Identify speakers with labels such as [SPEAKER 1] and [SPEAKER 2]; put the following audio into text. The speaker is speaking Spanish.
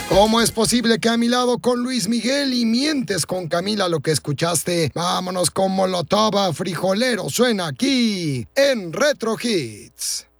[SPEAKER 1] ¿Cómo es posible que a mi lado con Luis Miguel y mientes con Camila lo que escuchaste? Vámonos con Molotov, Frijolero suena aquí en Retro Hits.